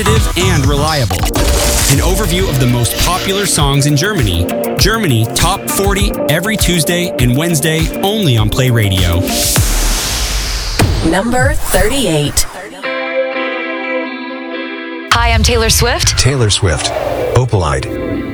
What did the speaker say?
and reliable. An overview of the most popular songs in Germany. Germany Top 40 every Tuesday and Wednesday only on Play Radio. Number 38. Hi, I'm Taylor Swift. Taylor Swift. Opalite.